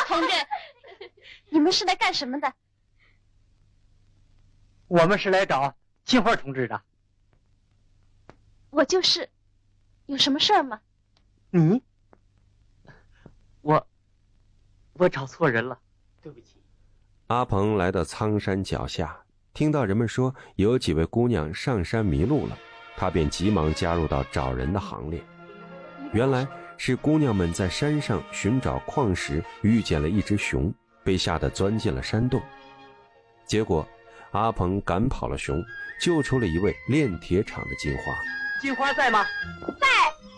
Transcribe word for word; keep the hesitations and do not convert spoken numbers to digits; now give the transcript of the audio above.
同志，你们是来干什么的？ 我们是来找金花同志的。 我就是，有什么事儿吗？ 你？我，我找错人了，对不起。 阿鹏来到苍山脚下，听到人们说有几位姑娘上山迷路了，他便急忙加入到找人的行列。原来是姑娘们在山上寻找矿石，遇见了一只熊，被吓得钻进了山洞。结果阿鹏赶跑了熊，救出了一位炼铁厂的金花。 金花在吗？ 在。